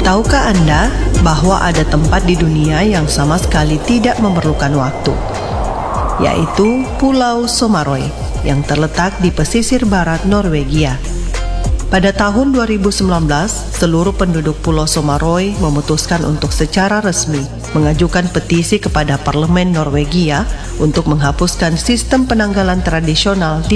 Tahukah Anda bahwa ada tempat di dunia yang sama sekali tidak memerlukan waktu, yaitu Pulau Sommarøy yang terletak di pesisir barat Norwegia. Pada tahun 2019, seluruh penduduk Pulau Sommarøy memutuskan untuk secara resmi mengajukan petisi kepada Parlemen Norwegia untuk menghapuskan sistem penanggalan tradisional di